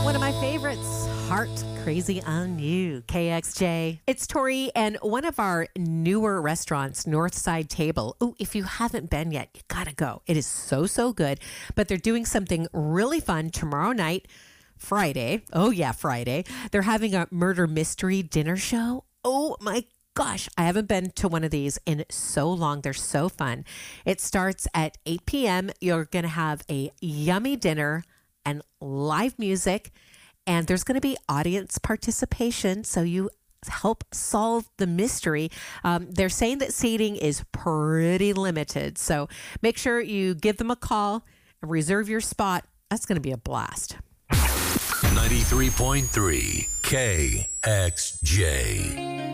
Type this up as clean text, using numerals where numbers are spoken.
One of my favorites, Heart Crazy on You, KXJ. It's Tori, and one of our newer restaurants, Northside Table. Oh, if you haven't been yet, you gotta go. It is so good. But they're doing something really fun tomorrow night, Friday. Oh yeah, Friday. They're having a murder mystery dinner show. Oh my gosh, I haven't been to one of these in so long. They're so fun. It starts at 8 p.m. You're going to have a yummy dinner and live music, and there's going to be audience participation, so you help solve the mystery. They're saying that seating is pretty limited, so make sure you give them a call and reserve your spot. That's going to be a blast. 93.3 KXJ.